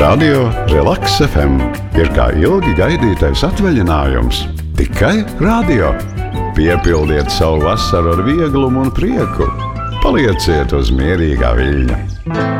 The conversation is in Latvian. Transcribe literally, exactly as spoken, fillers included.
Radio Relaks F M ir kā ilgi gaidītais atvaļinājums. Tikai radio. Piepildiet savu vasaru ar vieglumu un prieku. Palieciet uz mierīgā viļņa.